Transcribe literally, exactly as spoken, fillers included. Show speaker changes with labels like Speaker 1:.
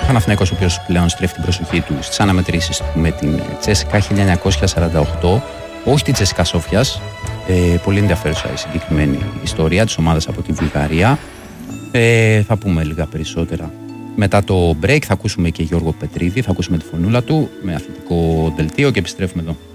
Speaker 1: Παναθηναϊκός, ο οποίος πλέον στρέφει την προσοχή του στις αναμετρήσεις του με την Τσέσικα χίλια εννιακόσια σαράντα οκτώ, όχι την Τσέσικα Σόφιας. Ε, πολύ ενδιαφέρουσα η συγκεκριμένη ιστορία της ομάδας από τη Βουλγαρία. Ε, θα πούμε λίγα περισσότερα μετά το break. Θα ακούσουμε και Γιώργο Πετρίδη, θα ακούσουμε τη φωνούλα του με αθλητικό δελτίο και επιστρέφουμε εδώ.